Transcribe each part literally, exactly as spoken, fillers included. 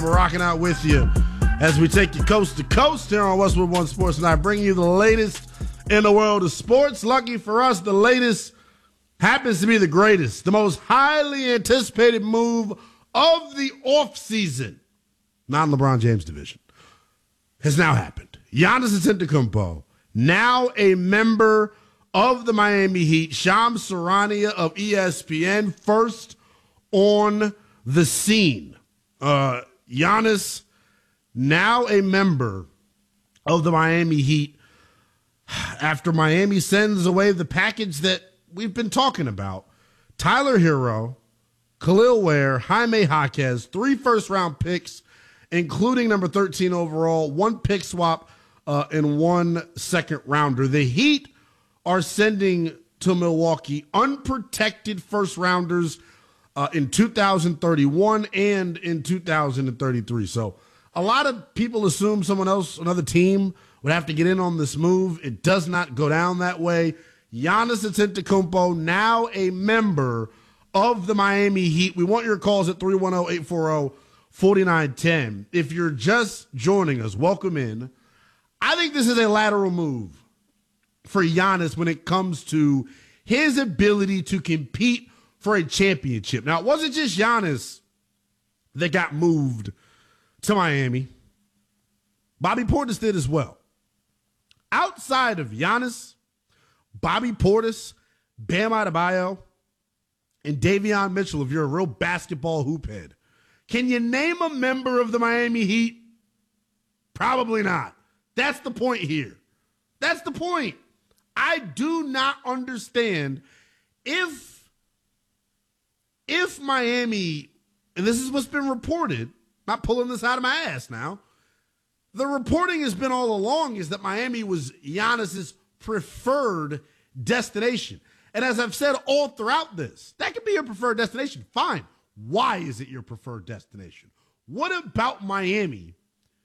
We're rocking out with you as we take you coast to coast here on Westwood One Sports, and I bring you the latest in the world of sports. Lucky for us, the latest happens to be the greatest, the most highly anticipated move of the offseason, not in LeBron James' division, has now happened. Giannis Antetokounmpo, now a member of the Miami Heat. Shams Charania of E S P N, first on the scene. Uh, Giannis, now a member of the Miami Heat after Miami sends away the package that we've been talking about. Tyler Hero, Khalil Ware, Jaime Jaquez, three first-round picks, including number thirteen overall, one pick swap, uh, and one second-rounder. The Heat are sending to Milwaukee unprotected first-rounders uh, in two thousand thirty-one and in two thousand thirty-three. So a lot of people assume someone else, another team, would have to get in on this move. It does not go down that way. Giannis Antetokounmpo, now a member of the Miami Heat. We want your calls at three one zero, eight four zero, four nine one zero. If you're just joining us, welcome in. I think this is a lateral move for Giannis when it comes to his ability to compete for a championship. Now, it wasn't just Giannis that got moved to Miami. Bobby Portis did as well. Outside of Giannis, Bobby Portis, Bam Adebayo, and Davion Mitchell, if you're a real basketball hoop head, can you name a member of the Miami Heat? Probably not. That's the point here. That's the point. I do not understand if, if Miami, and this is what's been reported, not pulling this out of my ass now, the reporting has been all along is that Miami was Giannis's preferred destination. And as I've said all throughout this, that could be your preferred destination. Fine. Why is it your preferred destination? What about Miami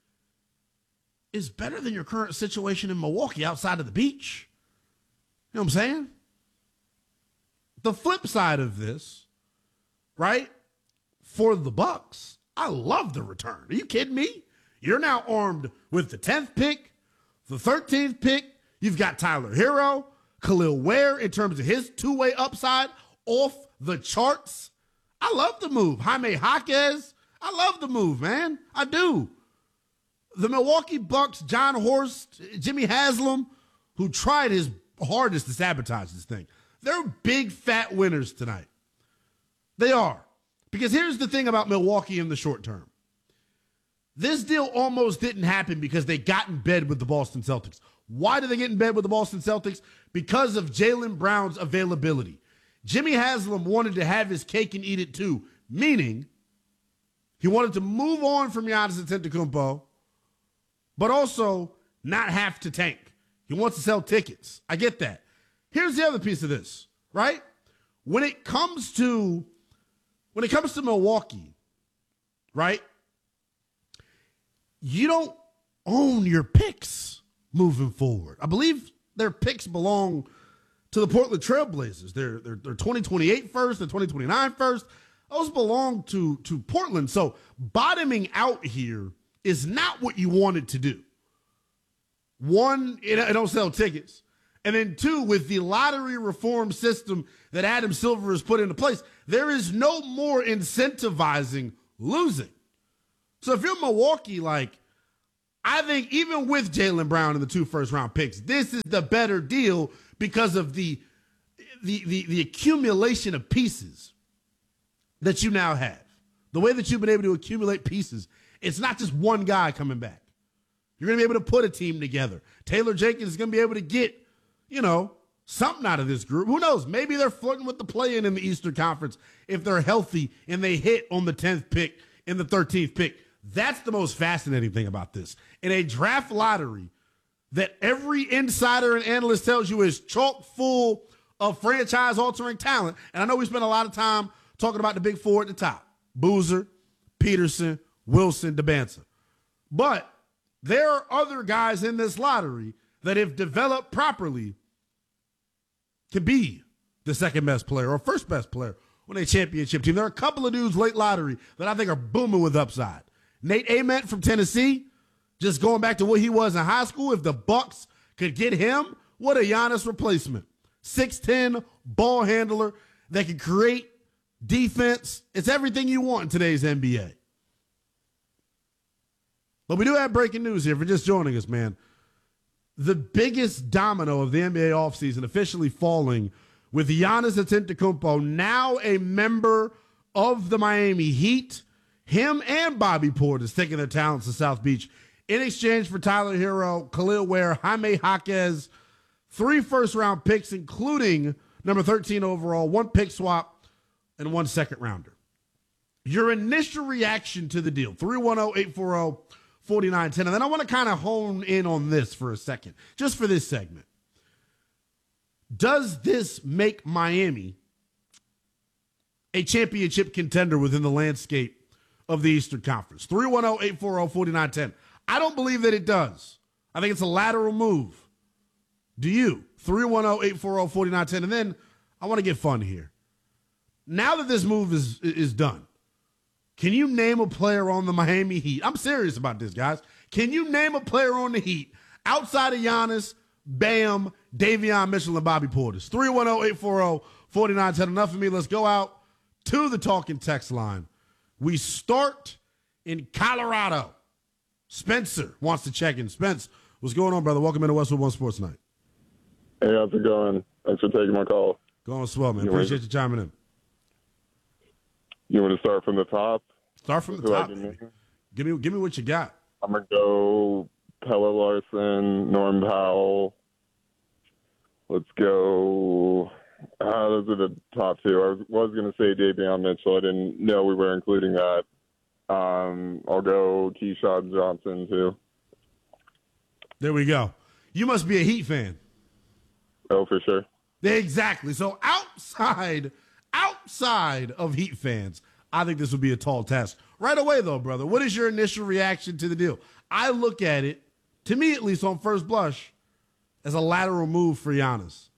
is better than your current situation in Milwaukee outside of the beach? You know what I'm saying? The flip side of this, right, for the Bucks, I love the return. Are you kidding me? You're now armed with the tenth pick, the thirteenth pick. You've got Tyler Hero, Khalil Ware in terms of his two-way upside off the charts. I love the move. Jaime Jaquez, I love the move, man. I do. The Milwaukee Bucks, John Horst, Jimmy Haslam, who tried his hardest to sabotage this thing, they're big fat winners tonight. They are. Because here's the thing about Milwaukee in the short term. This deal almost didn't happen because they got in bed with the Boston Celtics. Why did they get in bed with the Boston Celtics? Because of Jaylen Brown's availability. Jimmy Haslam wanted to have his cake and eat it too, meaning he wanted to move on from Giannis Antetokounmpo, but also not have to tank. He wants to sell tickets. I get that. Here's the other piece of this, right? When it comes to when it comes to Milwaukee, right? You don't own your picks moving forward. I believe their picks belong to the Portland Trailblazers. They're, they're, they're twenty twenty-eight first, they're twenty twenty-nine first. Those belong to, to Portland. So bottoming out here is not what you wanted to do. One, it, it don't sell tickets. And then two, with the lottery reform system that Adam Silver has put into place, there is no more incentivizing losing. So if you're Milwaukee, like, I think even with Jaylen Brown and the two first-round picks, this is the better deal because of the, the, the, the accumulation of pieces that you now have. The way that you've been able to accumulate pieces, it's not just one guy coming back. You're going to be able to put a team together. Taylor Jenkins is going to be able to get, you know, something out of this group. Who knows? Maybe they're flirting with the play-in in the Eastern Conference if they're healthy and they hit on the tenth pick and the thirteenth pick. That's the most fascinating thing about this. In a draft lottery that every insider and analyst tells you is chock full of franchise-altering talent, and I know we spent a lot of time talking about the big four at the top, Boozer, Peterson, Wilson, DeBanza. But there are other guys in this lottery that, if developed properly, can be the second-best player or first-best player on a championship team. There are a couple of dudes late lottery that I think are booming with upside. Nate Ament from Tennessee, just going back to what he was in high school, if the Bucks could get him, what a Giannis replacement. six ten, ball handler that can create defense. It's everything you want in today's N B A. But we do have breaking news here for just joining us, man. The biggest domino of the N B A offseason officially falling with Giannis Antetokounmpo, now a member of the Miami Heat. Him and Bobby Portis taking their talents to South Beach in exchange for Tyler Hero, Khalil Ware, Jaime Jaquez, three first-round picks, including number thirteen overall, one pick swap, and one second-rounder. Your initial reaction to the deal, three one zero, eight four zero, four nine one zero. And then I want to kind of hone in on this for a second, just for this segment. Does this make Miami a championship contender within the landscape of the Eastern Conference? three one zero, eight four zero, four nine one zero. I don't believe that it does. I think it's a lateral move. Do you? three one zero, eight four zero, four nine one zero. And then I want to get fun here. Now that this move is is done, can you name a player on the Miami Heat? I'm serious about this, guys. Can you name a player on the Heat outside of Giannis, Bam, Davion Mitchell, and Bobby Portis? three one zero, eight four zero, four nine one zero. Enough of me. Let's go out to the talking text line. We start in Colorado. Spencer wants to check in. Spence, what's going on, brother? Welcome into Westwood One Sports Night. Hey, how's it going? Thanks for taking my call. Going swell, man. You Appreciate want, you chiming in. You want to start from the top? Start from the Who top. Give me, give me what you got. I'm going to go Pelle Larson, Norm Powell. Let's go. Uh, those are the top two. I was, was going to say Davion Mitchell. I didn't know we were including that. Um, I'll go Keyshawn Johnson, too. There we go. You must be a Heat fan. Oh, for sure. Exactly. So outside, outside of Heat fans, I think this would be a tall task. Right away, though, brother, what is your initial reaction to the deal? I look at it, to me at least on first blush, as a lateral move for Giannis.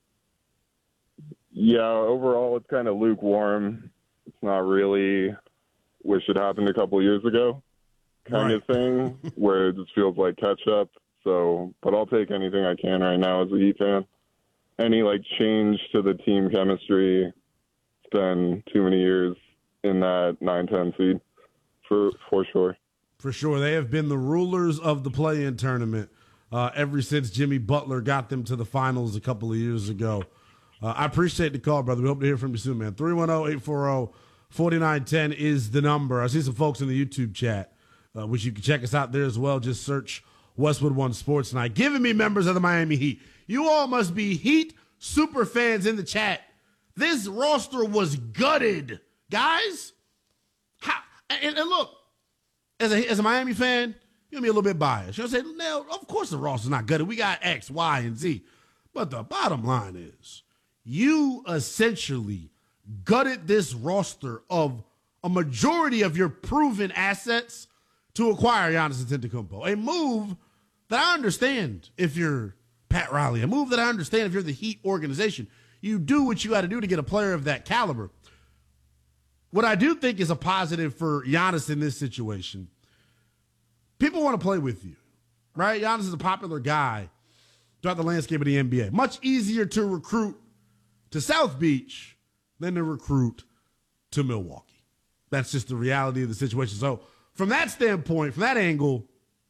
Yeah, overall, it's kind of lukewarm. It's not really what should happen a couple of years ago kind right. of thing, where it just feels like catch-up. So, but I'll take anything I can right now as a Heat fan. Any, like, change to the team chemistry, it's been too many years in that nine ten seed, for for sure. For sure. They have been the rulers of the play-in tournament uh, ever since Jimmy Butler got them to the finals a couple of years ago. Uh, I appreciate the call, brother. We hope to hear from you soon, man. three one zero, eight four zero, four nine one zero is the number. I see some folks in the YouTube chat, uh, which you can check us out there as well. Just search Westwood One Sports Night. Giving me members of the Miami Heat. You all must be Heat super fans in the chat. This roster was gutted, guys. How, and, and look, as a, as a Miami fan, you're going to be a little bit biased. You'll say, no, of course the roster's not gutted. We got X, Y, and Z. But the bottom line is, you essentially gutted this roster of a majority of your proven assets to acquire Giannis Antetokounmpo. A move that I understand if you're Pat Riley, a move that I understand if you're the Heat organization. You do what you got to do to get a player of that caliber. What I do think is a positive for Giannis in this situation, people want to play with you, right? Giannis is a popular guy throughout the landscape of the N B A. Much easier to recruit to South Beach than to recruit to Milwaukee. That's just the reality of the situation. So from that standpoint, from that angle,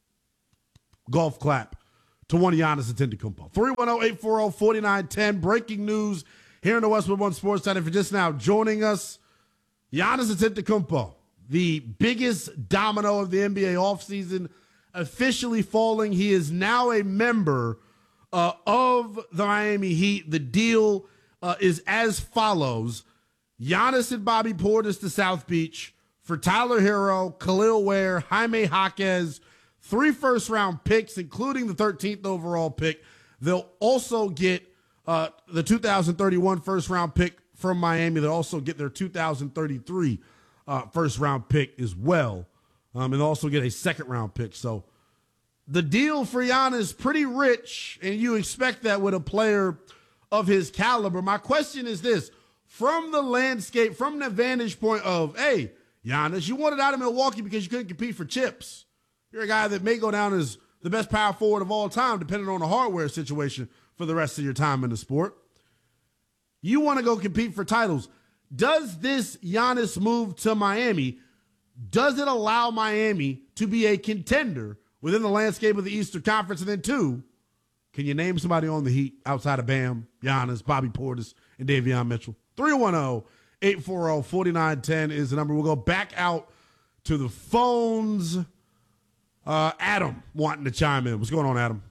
golf clap to one Giannis Antetokounmpo. three one zero, eight four zero, four nine one zero. Breaking news here in the Westwood One Sports Center. If you're just now joining us, Giannis Antetokounmpo, the biggest domino of the N B A offseason, officially falling. He is now a member uh, of the Miami Heat. The deal uh, is as follows. Giannis and Bobby Portis to South Beach for Tyler Hero, Khalil Ware, Jaime Jaquez, three first-round picks, including the thirteenth overall pick. They'll also get uh, the two thousand thirty-one first-round pick from Miami. They'll also get their two thousand thirty-three uh, first-round pick as well, um, and also get a second-round pick. So the deal for Giannis is pretty rich, and you expect that with a player of his caliber. My question is this. From the landscape, from the vantage point of, hey, Giannis. You wanted out of Milwaukee because you couldn't compete for chips. You're a guy that may go down as the best power forward of all time, depending on the hardware situation for the rest of your time in the sport. You want to go compete for titles. Does this Giannis move to Miami, does it allow Miami to be a contender within the landscape of the Eastern Conference? And then two, can you name somebody on the Heat outside of Bam, Giannis, Bobby Portis, and Davion Mitchell? three one zero, eight four zero, four nine one zero is the number. We'll go back out to the phones. Uh, Adam wanting to chime in. What's going on, Adam?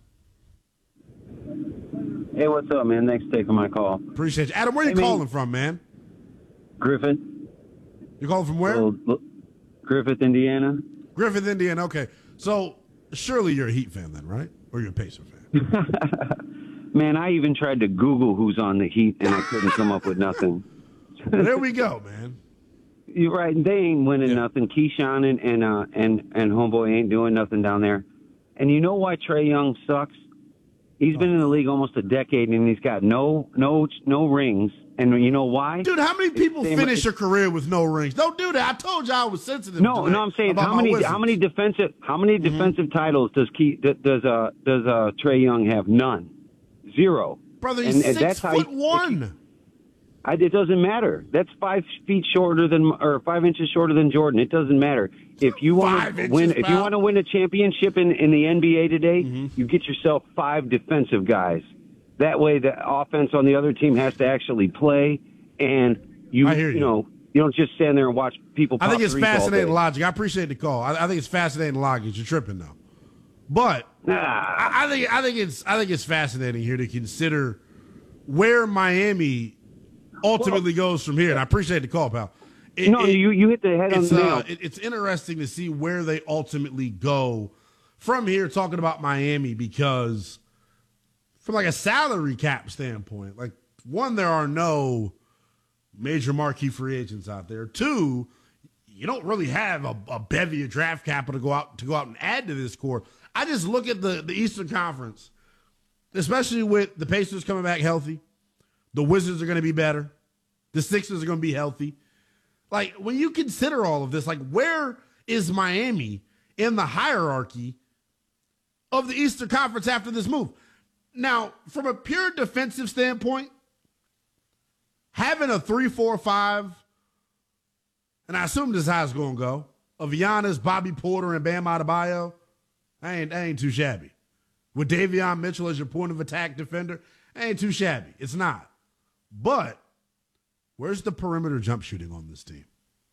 Hey, what's up, man? Thanks for taking my call. Appreciate you. Adam, where are you hey, calling man. from, man? Griffith. You're calling from where? Little, Griffith, Indiana. Griffith, Indiana. Okay. So surely you're a Heat fan then, right? Or you're a Pacer fan? Man, I even tried to Google who's on the Heat, and I couldn't come up with nothing. There we go, man. You're right. They ain't winning yeah. nothing. Keyshawn and and, uh, and and homeboy ain't doing nothing down there. And you know why Trae Young sucks? He's been in the league almost a decade, and he's got no no no rings. And you know why? Dude, how many people finish a career with no rings? Don't do that. I told you I was sensitive. No, no, I'm saying how many how many defensive how many mm-hmm. defensive titles does Key, does uh does uh Trae Young have? None, zero. Brother, he's and, six and that's foot how he, one. I, it doesn't matter. That's five feet shorter than, or five inches shorter than Jordan. It doesn't matter. If you want to win, if you want to win a championship in, in the N B A today, mm-hmm. you get yourself five defensive guys. That way, the offense on the other team has to actually play, and you, you, you know, you don't just stand there and watch people. Pop I think it's threes all fascinating day. logic. I appreciate the call. I, I think it's fascinating logic. You're tripping though, but nah. I, I think I think it's I think it's fascinating here to consider where Miami ultimately well, goes from here. And I appreciate the call, pal. It, no, it, you you hit the head on the nail. Uh, it, it's interesting to see where they ultimately go from here. Talking about Miami, because from like a salary cap standpoint, like one, there are no major marquee free agents out there. Two, you don't really have a, a bevy of draft capital to go out to go out and add to this core. I just look at the the Eastern Conference, especially with the Pacers coming back healthy. The Wizards are going to be better. The Sixers are going to be healthy. Like, when you consider all of this, like, where is Miami in the hierarchy of the Eastern Conference after this move? Now, from a pure defensive standpoint, having a three four five, and I assume this is how it's going to go, of Giannis, Bobby Porter, and Bam Adebayo, that ain't, that ain't too shabby. With Davion Mitchell as your point of attack defender, that ain't too shabby. It's not. But where's the perimeter jump shooting on this team?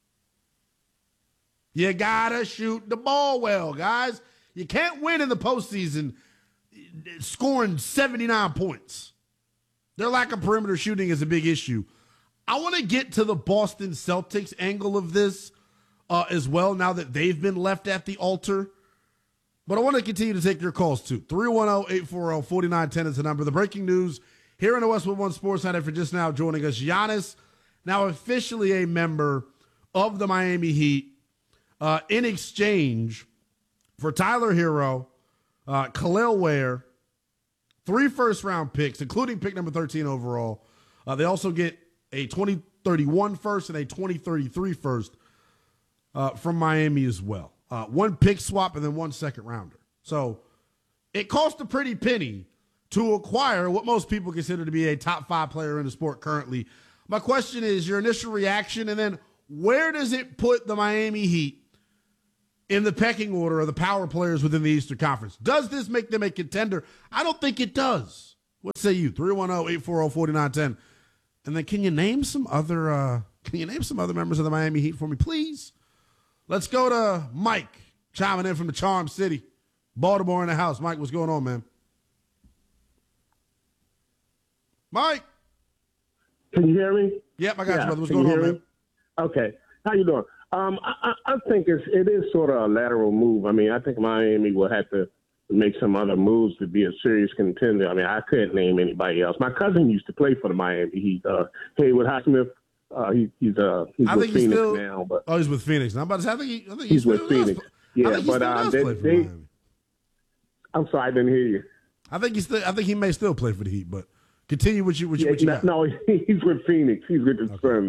You gotta shoot the ball well, guys. You can't win in the postseason scoring seventy-nine points. Their lack of perimeter shooting is a big issue. I want to get to the Boston Celtics angle of this uh, as well, now that they've been left at the altar. But I want to continue to take your calls, too. three one zero, eight four zero, four nine one zero is the number. The breaking news here in the Westwood One Sports Night, for just now joining us, Giannis, now officially a member of the Miami Heat, uh, in exchange for Tyler Hero, uh, Khalil Ware, three first-round picks, including pick number thirteen overall. Uh, they also get a twenty thirty-one first and a twenty thirty-three first uh, from Miami as well. Uh, one pick swap and then one second-rounder. So it cost a pretty penny to acquire what most people consider to be a top five player in the sport currently. My question is your initial reaction, and then where does it put the Miami Heat in the pecking order of the power players within the Eastern Conference? Does this make them a contender? I don't think it does. What say you? three one zero, eight four zero, four nine one zero. And then can you name some other uh, can you name some other members of the Miami Heat for me, please? Let's go to Mike, chiming in from the Charm City. Baltimore in the house. Mike, what's going on, man? Mike. Can you hear me? Yep, I got yeah. you, brother. What's Can going on, me? man? Okay. How you doing? Um, I, I think it's it is sort of a lateral move. I mean, I think Miami will have to make some other moves to be a serious contender. I mean, I couldn't name anybody else. My cousin used to play for the Miami Heat. Uh, Haywood Highsmith. Uh, he, he's uh, he's I with think Phoenix he's still, now. But oh, he's with Phoenix now. I'm about to say, I think, he, I think he's, he's with Phoenix. Does, yeah, I think he but still uh, does they, play for they, Miami. I'm sorry, I didn't hear you. I think he still. I think he may still play for the Heat, but continue with you. What you, Yeah, what you no, got? no, he's with Phoenix. He's with the Okay. Suns.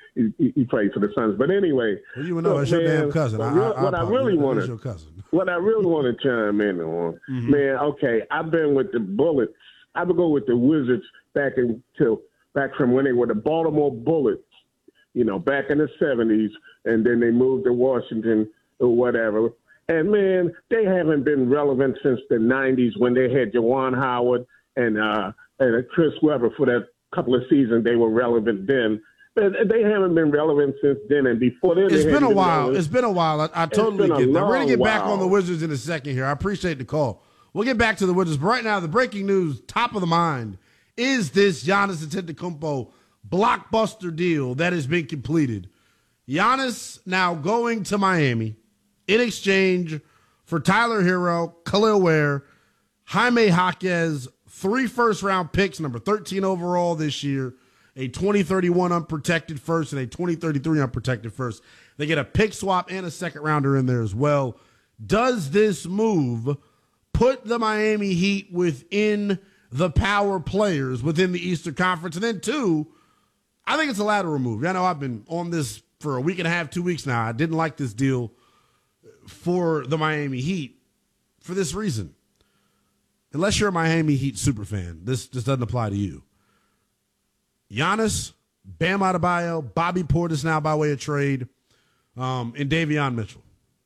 he, he played for the Suns. But anyway, well, you know, it's your damn cousin. I, real, I, what I, I really want to, what I really want to chime in on, mm-hmm. man. Okay, I've been with the Bullets. I would go with the Wizards back until back from when they were the Baltimore Bullets. You know, back in the seventies, and then they moved to Washington or whatever. And, man, they haven't been relevant since the nineties when they had Juwan Howard and, uh, and Chris Webber for that couple of seasons. They were relevant then. But they haven't been relevant since then. And before then, it's they been a while. Relevant. It's been a while. I, I totally get that. We're going to get back on the Wizards in a second here. I appreciate the call. We'll get back to the Wizards. But right now, the breaking news, top of the mind, is this Giannis Antetokounmpo blockbuster deal that has been completed. Giannis now going to Miami in exchange for Tyler Hero, Khalil Ware, Jaime Jaquez, three first-round picks, number thirteen overall this year, a twenty thirty-one unprotected first, and a twenty thirty-three unprotected first. They get a pick swap and a second-rounder in there as well. Does this move put the Miami Heat within the power players within the Eastern Conference? And then, two, I think it's a lateral move. I know I've been on this for a week and a half, two weeks now. I didn't like this deal for the Miami Heat for this reason. Unless you're a Miami Heat superfan, this just doesn't apply to you. Giannis, Bam Adebayo, Bobby Portis now by way of trade, um, and Davion Mitchell.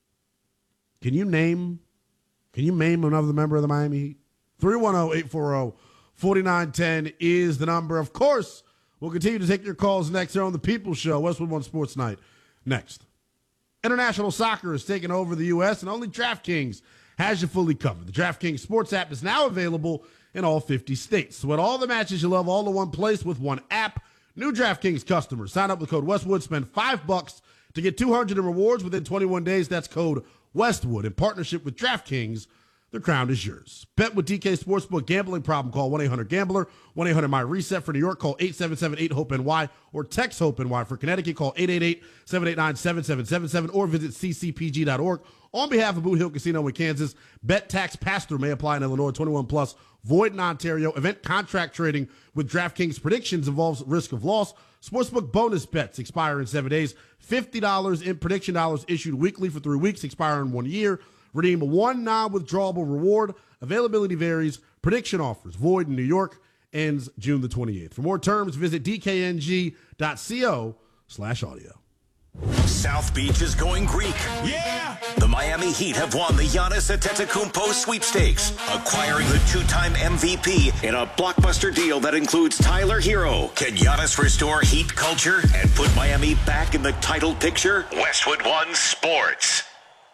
Can you name can you name another member of the Miami Heat? three one zero, eight four zero, four nine one zero is the number. Of course, we'll continue to take your calls next here on The People's Show, Westwood One Sports Night. Next. International soccer is taking over the U S, and only DraftKings has you fully covered. The DraftKings Sports app is now available in all fifty states. So with all the matches you love all in one place with one app, new DraftKings customers sign up with code Westwood, spend five bucks to get two hundred in rewards within twenty-one days. That's code Westwood. In partnership with DraftKings, the crown is yours. Bet with D K Sportsbook. Gambling problem, call one eight hundred gambler, one eight hundred my reset. For New York, call eight seven seven eight hope N Y or text HOPE-NY. For Connecticut, call eight eight eight, seven eight nine, seven seven seven seven or visit c c p g dot org. On behalf of Boot Hill Casino in Kansas, bet tax pass-through may apply in Illinois, twenty-one plus, void in Ontario. Event contract trading with DraftKings predictions involves risk of loss. Sportsbook bonus bets expire in seven days. fifty dollars in prediction dollars issued weekly for three weeks, expire in one year. Redeem one non-withdrawable reward. Availability varies. Prediction offers void in New York. Ends June the twenty-eighth. For more terms, visit d k n g dot co slash audio. South Beach is going Greek. Yeah! The Miami Heat have won the Giannis Antetokounmpo sweepstakes, acquiring the two-time M V P in a blockbuster deal that includes Tyler Hero. Can Giannis restore Heat culture and put Miami back in the title picture? Westwood One Sports.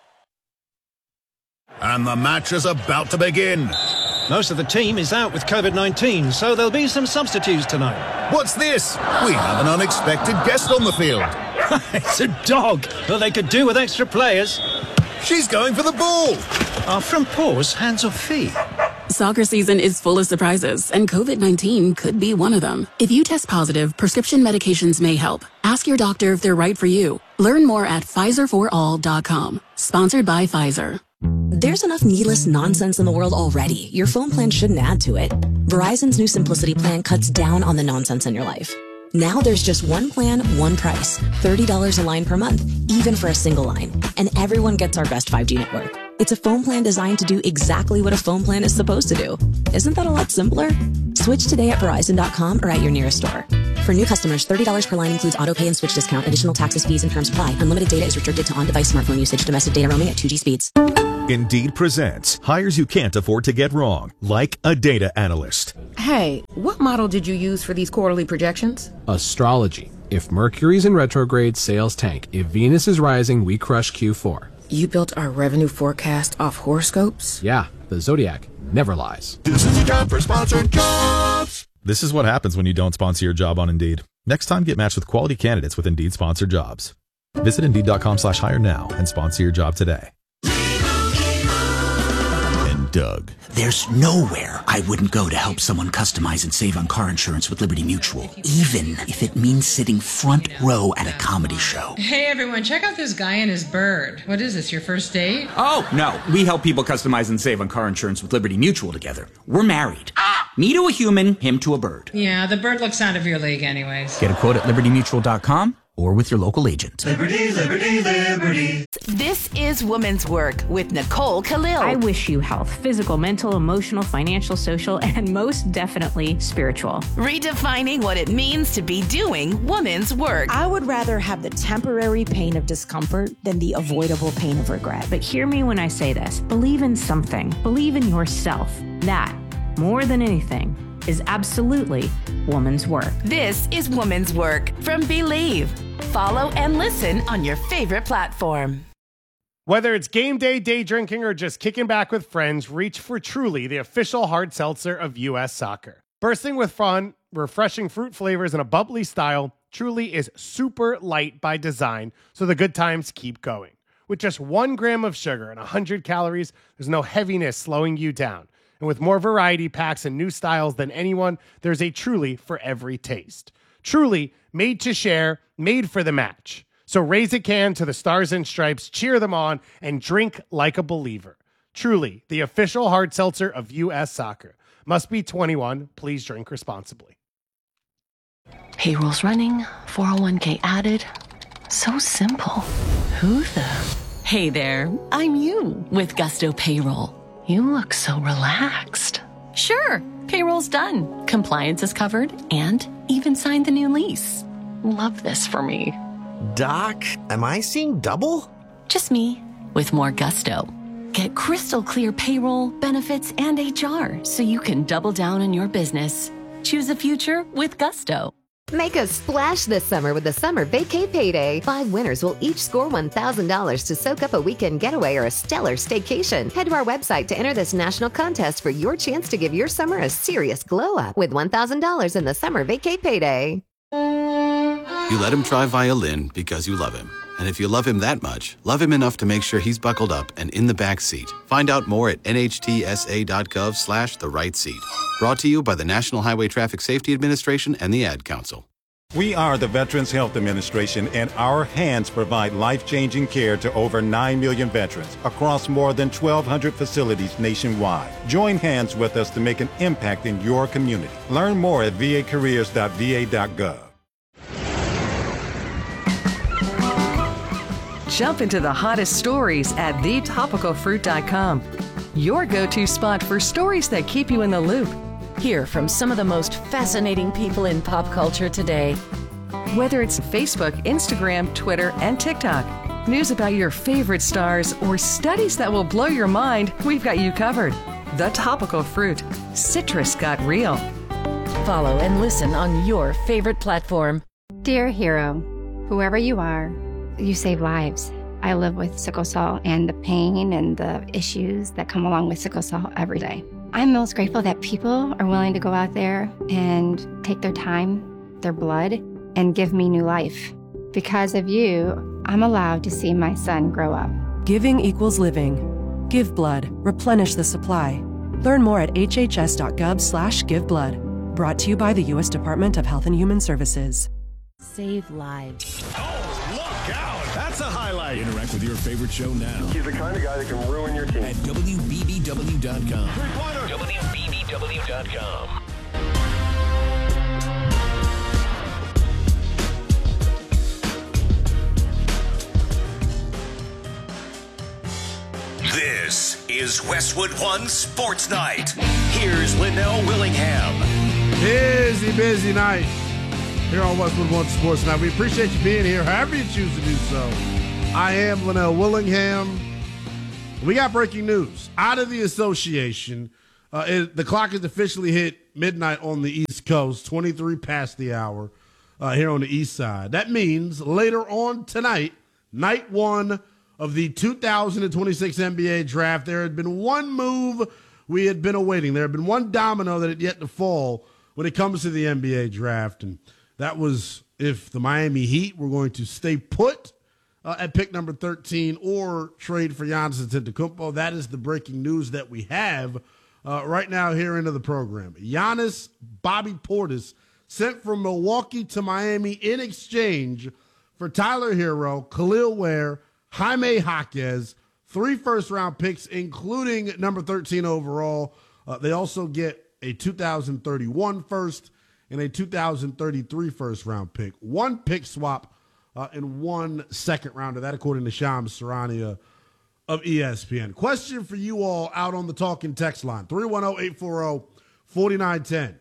And the match is about to begin. Most of the team is out with COVID nineteen, so there'll be some substitutes tonight. What's this? We have an unexpected guest on the field. It's a dog. Well, they could do with extra players. She's going for the ball. Are from paws, hands or feet? Soccer season is full of surprises, and COVID nineteen could be one of them. If you test positive, prescription medications may help. Ask your doctor if they're right for you. Learn more at Pfizer for all dot com. Sponsored by Pfizer. There's enough needless nonsense in the world already. Your phone plan shouldn't add to it. Verizon's new Simplicity plan cuts down on the nonsense in your life. Now there's just one plan, one price. thirty dollars a line per month, even for a single line. And everyone gets our best five G network. It's a phone plan designed to do exactly what a phone plan is supposed to do. Isn't that a lot simpler? Switch today at Verizon dot com or at your nearest store. For new customers, thirty dollars per line includes auto pay and switch discount. Additional taxes, fees, and terms apply. Unlimited data is restricted to on-device smartphone usage. Domestic data roaming at two G speeds. Indeed presents hires you can't afford to get wrong, like a data analyst. Hey, what model did you use for these quarterly projections? Astrology. If Mercury's in retrograde, sales tank. If Venus is rising, we crush Q four. You built our revenue forecast off horoscopes? Yeah, the Zodiac never lies. This is a job for sponsored jobs. This is what happens when you don't sponsor your job on Indeed. Next time, get matched with quality candidates with Indeed sponsored jobs. Visit Indeed dot com slash hire now and sponsor your job today. Doug. There's nowhere I wouldn't go to help someone customize and save on car insurance with Liberty Mutual, even if it means sitting front row at a comedy show. Hey everyone, check out this guy and his bird. What is this, your first date? Oh, no. We help people customize and save on car insurance with Liberty Mutual together. We're married. Ah! Me to a human, him to a bird. Yeah, the bird looks out of your league anyways. Get a quote at liberty mutual dot com or with your local agent. Liberty, liberty, liberty. This is Women's Work with Nicole Khalil. I wish you health, physical, mental, emotional, financial, social, and most definitely spiritual. Redefining what it means to be doing women's work. I would rather have the temporary pain of discomfort than the avoidable pain of regret. But hear me when I say this. Believe in something. Believe in yourself. That, more than anything, is absolutely woman's work. This is Woman's Work from Believe. Follow and listen on your favorite platform. Whether it's game day, day drinking, or just kicking back with friends, reach for Truly, the official hard seltzer of U S Soccer. Bursting with fun, refreshing fruit flavors, and a bubbly style, Truly is super light by design, so the good times keep going. With just one gram of sugar and one hundred calories, there's no heaviness slowing you down. And with more variety packs and new styles than anyone, there's a Truly for every taste. Truly, made to share, made for the match. So raise a can to the Stars and Stripes, cheer them on, and drink like a believer. Truly, the official hard seltzer of U S Soccer. Must be twenty-one. Please drink responsibly. Payroll's running, four oh one k added. So simple. Who the? Hey there, I'm you with Gusto Payroll. You look so relaxed. Sure, payroll's done. Compliance is covered and even signed the new lease. Love this for me. Doc, am I seeing double? Just me with more gusto. Get crystal clear payroll, benefits, and H R so you can double down on your business. Choose a future with Gusto. Make a splash this summer with the Summer Vacay Payday. Five winners will each score one thousand dollars to soak up a weekend getaway or a stellar staycation. Head to our website to enter this national contest for your chance to give your summer a serious glow up with one thousand dollars in the Summer Vacay Payday. You let him try violin because you love him. And if you love him that much, love him enough to make sure he's buckled up and in the back seat. Find out more at nhtsa.gov slash the right seat. Brought to you by the National Highway Traffic Safety Administration and the Ad Council. We are the Veterans Health Administration, and our hands provide life-changing care to over nine million veterans across more than twelve hundred facilities nationwide. Join hands with us to make an impact in your community. Learn more at v a careers dot v a dot gov. Jump into the hottest stories at the topical fruit dot com. Your go-to spot for stories that keep you in the loop. Hear from some of the most fascinating people in pop culture today. Whether it's Facebook, Instagram, Twitter, and TikTok, news about your favorite stars, or studies that will blow your mind, we've got you covered. The Topical Fruit. Citrus got real. Follow and listen on your favorite platform. Dear hero, whoever you are, you save lives. I live with sickle cell and the pain and the issues that come along with sickle cell every day. I'm most grateful that people are willing to go out there and take their time, their blood, and give me new life. Because of you, I'm allowed to see my son grow up. Giving equals living. Give blood. Replenish the supply. Learn more at h h s dot gov slash give blood. Brought to you by the U S Department of Health and Human Services. Save lives. Oh, look out! That's a highlight. Interact with your favorite show now. He's the kind of guy that can ruin your team. At W B B W dot com. W B B W dot com. This is Westwood One Sports Night. Here's Linnell Willingham. Busy, busy night here on Westwood One Sports Night. We appreciate you being here, however you choose to do so. I am Linnell Willingham. We got breaking news out of the association. Uh, it, the clock has officially hit midnight on the East Coast, twenty-three past the hour uh, here on the East Side. That means later on tonight, night one of the two thousand twenty-six N B A draft, there had been one move we had been awaiting. There had been one domino that had yet to fall when it comes to the N B A draft, and that was if the Miami Heat were going to stay put uh, at pick number thirteen or trade for Giannis Antetokounmpo. That is the breaking news that we have uh, right now here into the program. Giannis Bobby Portis sent from Milwaukee to Miami in exchange for Tyler Hero, Khalil Ware, Jaime Jaquez, three first-round picks, including number thirteen overall. Uh, they also get a two thousand thirty-one first and a two thousand thirty-three first-round pick. One pick swap uh, in one second rounder. That according to Shams Sarania of E S P N. Question for you all out on the talking text line, three one zero, eight four zero, four nine one zero.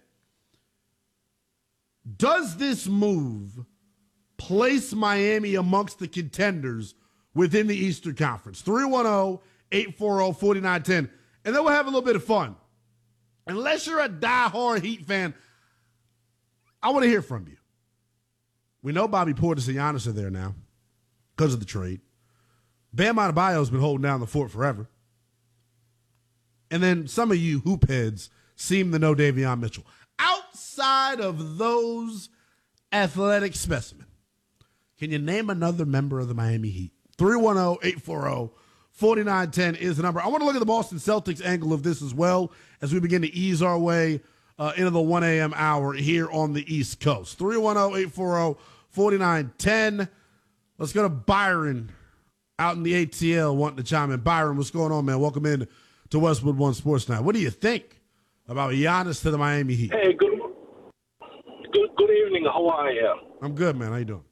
Does this move place Miami amongst the contenders within the Eastern Conference? three one zero, eight four zero, four nine one zero. And then we'll have a little bit of fun. Unless you're a diehard Heat fan, I want to hear from you. We know Bobby Portis and Giannis are there now because of the trade. Bam Adebayo's been holding down the fort forever. And then some of you hoop heads seem to know Davion Mitchell. Outside of those athletic specimens, can you name another member of the Miami Heat? three one zero, eight four zero, four nine one zero is the number. I want to look at the Boston Celtics angle of this as well as we begin to ease our way uh, into the one a.m. hour here on the East Coast. three one zero, eight four zero, four nine one zero. Let's go to Byron out in the A T L wanting to chime in. Byron, what's going on, man? Welcome in to Westwood One Sports Night. What do you think about Giannis to the Miami Heat? Hey, good, good, good evening. How are you? I'm good, man. How you doing?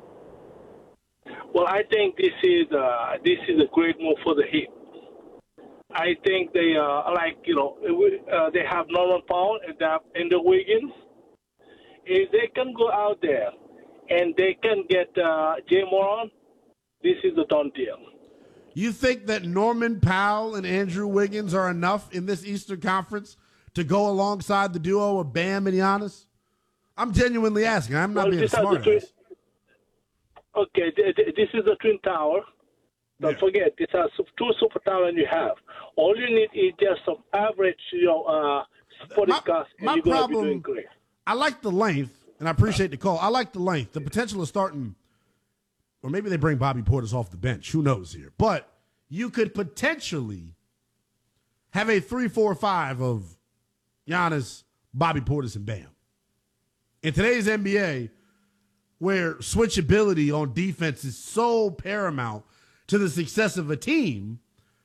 Well, I think this is uh, this is a great move for the Heat. I think they uh, like you know uh, they have Norman Powell and they have Andrew Wiggins. If they can go out there and they can get uh, Jay Moran, this is a done deal. You think that Norman Powell and Andrew Wiggins are enough in this Eastern Conference to go alongside the duo of Bam and Giannis? I'm genuinely asking. I'm not well, being smart. Okay, this is the Twin Tower. Don't yeah. forget, these are two super talent you have. All you need is just some average, you know, uh, supporting cast, and my you're going to problem, be doing great. I like the length, and I appreciate the call. I like the length. The potential of starting, or maybe they bring Bobby Portis off the bench. Who knows here? But you could potentially have a three four five of Giannis, Bobby Portis, and Bam. In today's N B A, where switchability on defense is so paramount to the success of a team,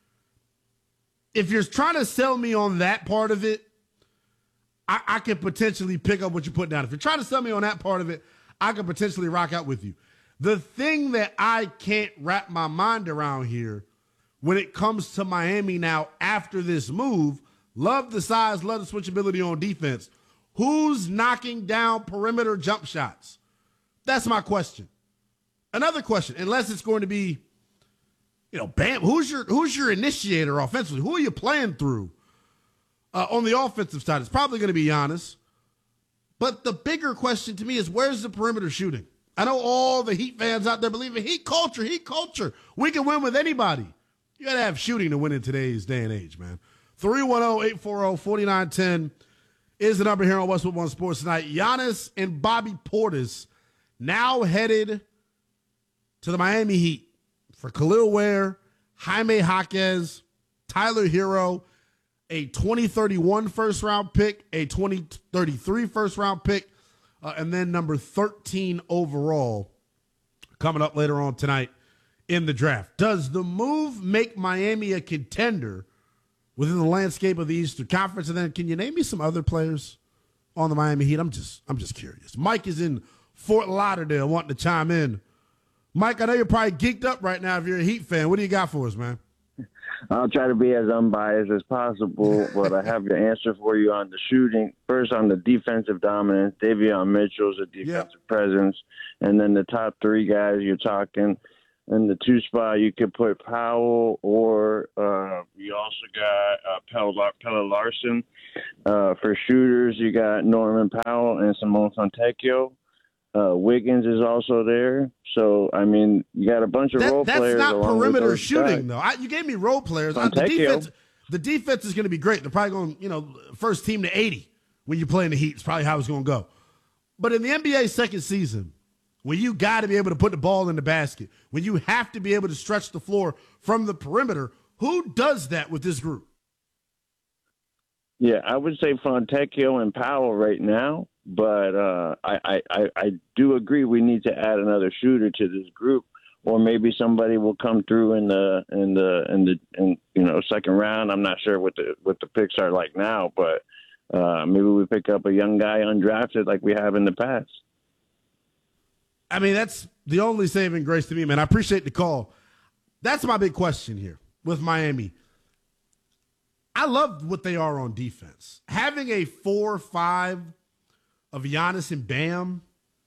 if you're trying to sell me on that part of it, I, I could potentially pick up what you're putting down. If you're trying to sell me on that part of it, I could potentially rock out with you. The thing that I can't wrap my mind around here when it comes to Miami now after this move, love the size, love the switchability on defense. Who's knocking down perimeter jump shots? That's my question. Another question, unless it's going to be, you know, Bam, who's your who's your initiator offensively? Who are you playing through uh, on the offensive side? It's probably going to be Giannis. But the bigger question to me is, where's the perimeter shooting? I know all the Heat fans out there believe in Heat culture, Heat culture. We can win with anybody. You got to have shooting to win in today's day and age, man. three one zero, eight four zero, four nine one zero is the number here on Westwood One Sports Tonight. Giannis and Bobby Portis now headed to the Miami Heat for Khalil Ware, Jaime Jaquez, Tyler Hero, a twenty thirty-one first-round pick, a twenty thirty-three first-round pick, uh, and then number thirteen overall coming up later on tonight in the draft. Does the move make Miami a contender within the landscape of the Eastern Conference? And then can you name me some other players on the Miami Heat? I'm just I'm just curious. Mike is in Fort Lauderdale wanting to chime in. Mike, I know you're probably geeked up right now if you're a Heat fan. What do you got for us, man? I'll try to be as unbiased as possible, but I have your answer for you on the shooting. First, on the defensive dominance, Davion Mitchell's a defensive yeah. presence. And then the top three guys you're talking, in the two spot, you could put Powell, or uh, you also got uh, Pelle, Pelle Larsson. Uh, for shooters, you got Norman Powell and Simone Fontecchio. Uh, Wiggins is also there. So, I mean, you got a bunch of that, role that's players. That's not perimeter shooting, guys. though. I, you gave me role players. I, the, defense, the defense is going to be great. They're probably going, you know, first team to eighty when you're playing the Heat. It's probably how it's going to go. But in the N B A second season, when you got to be able to put the ball in the basket, when you have to be able to stretch the floor from the perimeter, who does that with this group? Yeah, I would say Fontecchio and Powell right now, but uh, I, I, I do agree we need to add another shooter to this group, or maybe somebody will come through in the in the in the in, you know second round. I'm not sure what the what the picks are like now, but uh, maybe we pick up a young guy undrafted like we have in the past. I mean, that's the only saving grace to me, man. I appreciate the call. That's my big question here with Miami. I love what they are on defense. Having a four five of Giannis and Bam,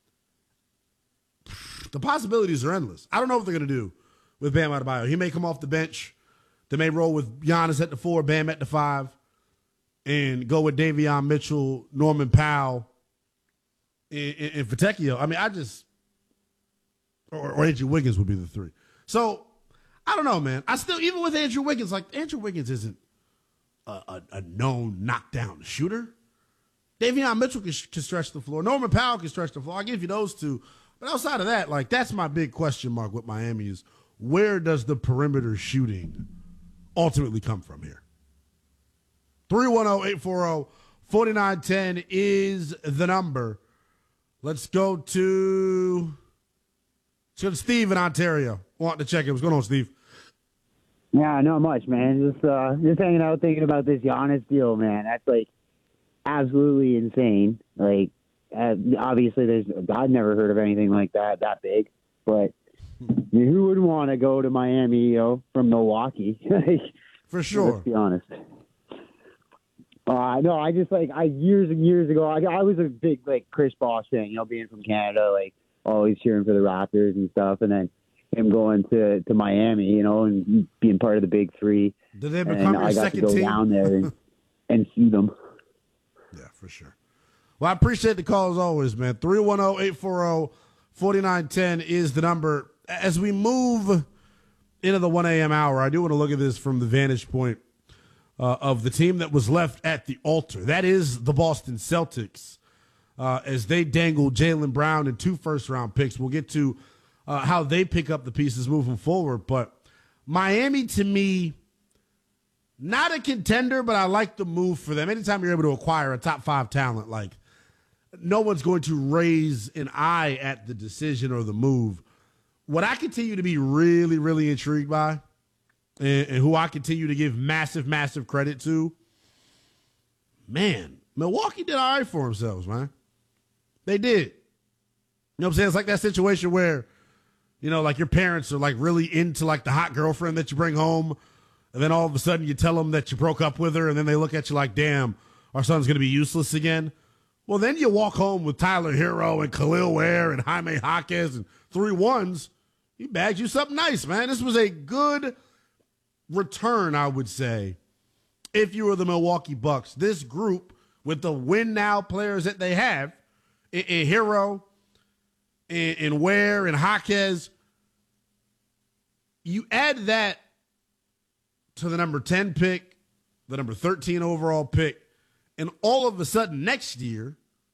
the possibilities are endless. I don't know what they're going to do with Bam Adebayo. He may come off the bench. They may roll with Giannis at the four, Bam at the five, and go with Davion Mitchell, Norman Powell, and, and, and Fontecchio. I mean, I just or, or Andrew Wiggins would be the three. So I don't know, man. I still, even with Andrew Wiggins, like Andrew Wiggins isn't a, a, a known knockdown shooter. Davion Mitchell can, can stretch the floor. Norman Powell can stretch the floor. I'll give you those two. But outside of that, like, that's my big question mark with Miami is where does the perimeter shooting ultimately come from here? three one zero, eight four zero, four nine one zero is the number. Let's go to, let's go to Steve in Ontario. Want to check in. What's going on, Steve? Yeah, not much, man. Just uh, just hanging out thinking about this Giannis deal, man. That's like absolutely insane. Like, uh, obviously, there's I've never heard of anything like that that big. But I mean, who would want to go to Miami, you know, from Milwaukee? For sure. Let's be honest. Uh, no, I just like I years and years ago. I, I was a big like Chris Bosh fan, you know, being from Canada, like always cheering for the Raptors and stuff, and then him going to, to Miami, you know, and being part of the Big Three. Did they become your I got second to go team? down there and, and see them. Yeah, for sure. Well, I appreciate the call as always, man. three one zero, eight four zero, four nine one zero is the number. As we move into the one a.m. hour, I do want to look at this from the vantage point uh, of the team that was left at the altar. That is the Boston Celtics, uh, as they dangle Jaylen Brown and two first-round picks. We'll get to uh, how they pick up the pieces moving forward. But Miami, to me, not a contender, but I like the move for them. Anytime you're able to acquire a top five talent, like, no one's going to raise an eye at the decision or the move. What I continue to be really, really intrigued by, and, and who I continue to give massive, massive credit to, man, Milwaukee did all right for themselves, man. They did. You know what I'm saying? It's like that situation where, you know, like your parents are like really into like the hot girlfriend that you bring home, and then all of a sudden you tell them that you broke up with her, and then they look at you like, damn, our son's going to be useless again. Well, then you walk home with Tyler Hero and Khalil Ware and Jaime Jaquez and three ones. He bagged you something nice, man. This was a good return, I would say, if you were the Milwaukee Bucks. This group, with the win-now players that they have, in, in Hero, in, in Ware, and Jaquez, you add that to the number ten pick, the number thirteen overall pick, and all of a sudden next year,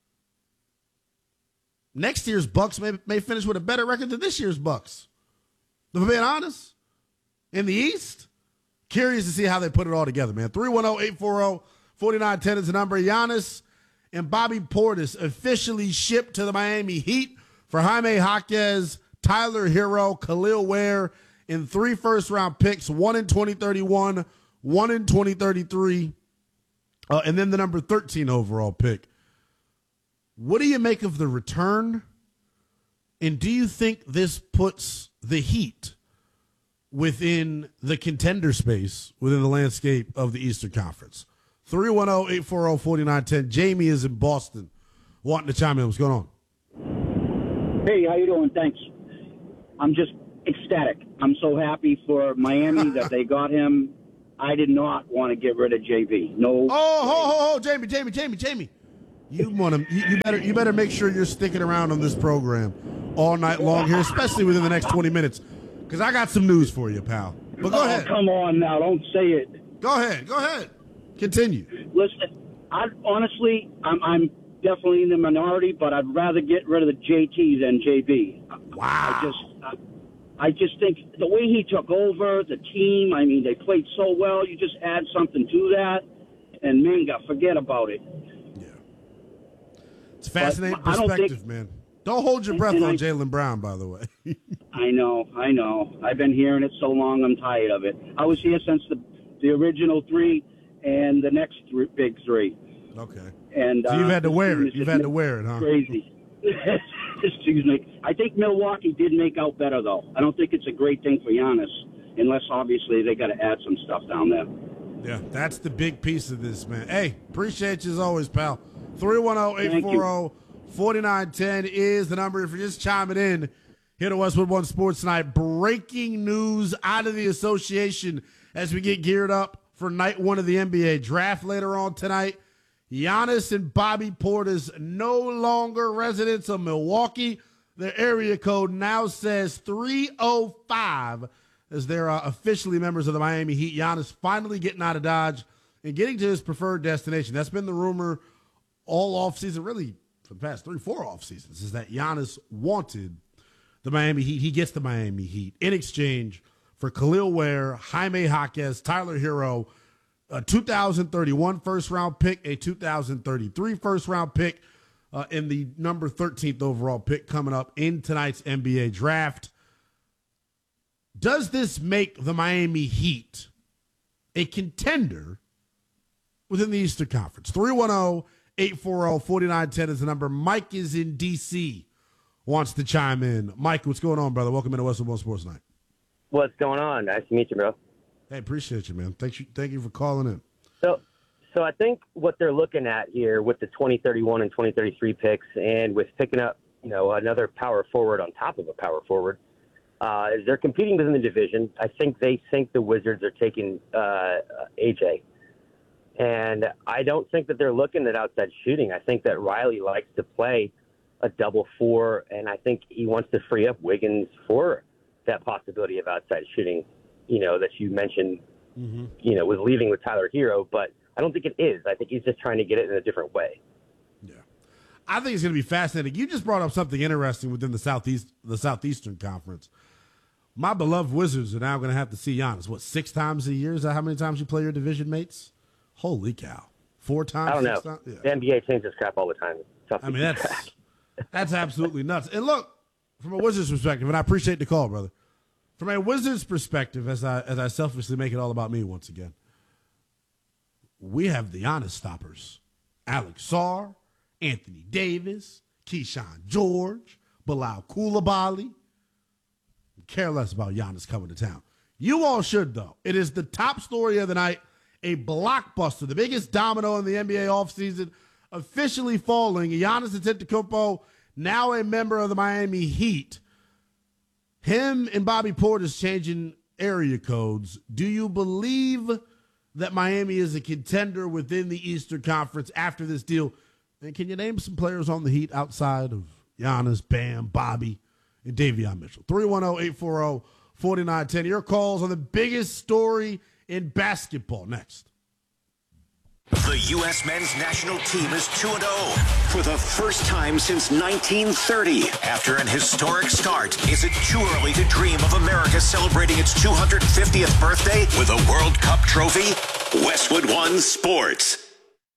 next year's Bucks may, may finish with a better record than this year's Bucks. If I'm being honest, in the East, curious to see how they put it all together, man. three one zero, eight four zero, four nine one zero is the number. Giannis and Bobby Portis officially shipped to the Miami Heat for Jaime Jaquez, Tyler Hero, Khalil Ware, and three first-round picks, one in twenty thirty-one, one in twenty thirty-three, uh, and then the number thirteen overall pick. What do you make of the return? And do you think this puts the Heat within the contender space within the landscape of the Eastern Conference? three one zero, eight four zero, four nine one zero. Jamie is in Boston wanting to chime in. What's going on? Hey, how you doing? Thanks. I'm just ecstatic. I'm so happy for Miami that they got him. I did not want to get rid of J V. No. Oh, ho, ho, ho, Jamie, Jamie, Jamie, Jamie. You want to? You, you better. You better make sure you're sticking around on this program all night long here, especially within the next twenty minutes, because I got some news for you, pal. But go oh, ahead. Come on now, don't say it. Go ahead. Go ahead. Continue. Listen, I honestly, I'm, I'm definitely in the minority, but I'd rather get rid of the J T than J B. Wow. I just, I, I just think the way he took over the team. I mean, they played so well. You just add something to that, and Minga, forget about it. It's a fascinating But I don't perspective, think- man. Don't hold your breath And on I- Jaylen Brown, by the way. I know, I know. I've been hearing it so long, I'm tired of it. I was here since the the original three and the next th- big three. Okay. And So you've uh, had to this wear team it. is You've just had to wear it, huh? Crazy. Excuse me. I think Milwaukee did make out better, though. I don't think it's a great thing for Giannis, unless obviously they got to add some stuff down there. Yeah, that's the big piece of this, man. Hey, appreciate you as always, pal. three one zero, eight four zero, four nine one zero is the number. If you're just chiming in here to Westwood One Sports Tonight, breaking news out of the association as we get geared up for night one of the N B A draft later on tonight. Giannis and Bobby Portis no longer residents of Milwaukee. Their area code now says three oh five as they're uh, officially members of the Miami Heat. Giannis finally getting out of Dodge and getting to his preferred destination. That's been the rumor all offseason, really for the past three, four off seasons, is that Giannis wanted the Miami Heat. He gets the Miami Heat in exchange for Khalil Ware, Jaime Jaquez, Tyler Hero, a two thousand thirty-one first-round pick, a two thousand thirty-three first-round pick, uh, and the number thirteenth overall pick coming up in tonight's N B A draft. Does this make the Miami Heat a contender within the Eastern Conference? three one zero, eight four zero, four nine one zero is the number. Mike is in D C, wants to chime in. Mike, what's going on, brother? Welcome into Westwood One Sports Night. What's going on? Nice to meet you, bro. Hey, appreciate you, man. Thank you, thank you for calling in. So, so I think what they're looking at here with the twenty thirty-one and twenty thirty-three picks, and with picking up, you know, another power forward on top of a power forward, uh, is they're competing within the division. I think they think the Wizards are taking uh, A J, and I don't think that they're looking at outside shooting. I think that Riley likes to play a double four, and I think he wants to free up Wiggins for that possibility of outside shooting, you know, that you mentioned, mm-hmm. you know, was leaving with Tyler Hero, but I don't think it is. I think he's just trying to get it in a different way. Yeah. I think it's going to be fascinating. You just brought up something interesting within the Southeast, the Southeastern Conference. My beloved Wizards are now going to have to see Giannis, what, six times a year? Is that how many times you play your division mates? Holy cow. Four times? I don't know. Times? Yeah. The N B A changes crap all the time. I mean, that's, that's absolutely nuts. And look, from a Wizards perspective, and I appreciate the call, brother. From a Wizards perspective, as I as I selfishly make it all about me once again, we have the Giannis stoppers. Alex Sarr, Anthony Davis, Keyshawn George, Bilal Coulibaly. Care less about Giannis coming to town. You all should, though. It is the top story of the night, a blockbuster, the biggest domino in the N B A offseason, officially falling. Giannis Antetokounmpo, now a member of the Miami Heat. Him and Bobby Portis changing area codes. Do you believe that Miami is a contender within the Eastern Conference after this deal? And can you name some players on the Heat outside of Giannis, Bam, Bobby, and Davion Mitchell? three one zero, eight four zero, four nine one zero. Your calls on the biggest story in basketball next. The U S men's national team is two and oh for the first time since nineteen thirty. After an historic start, is it too early to dream of America celebrating its two hundred fiftieth birthday with a World Cup trophy? Westwood One Sports.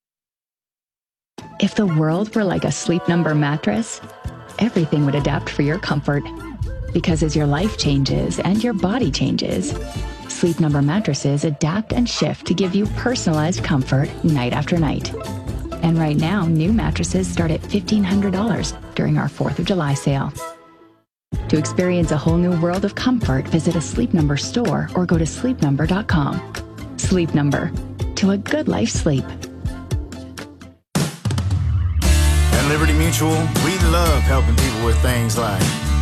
If the world were like a Sleep Number mattress, everything would adapt for your comfort. Because as your life changes and your body changes, Sleep Number mattresses adapt and shift to give you personalized comfort night after night. And right now, new mattresses start at fifteen hundred dollars during our fourth of July sale. To experience a whole new world of comfort, visit a Sleep Number store or go to sleep number dot com. Sleep Number. To a good life sleep. At Liberty Mutual, we love helping people with things like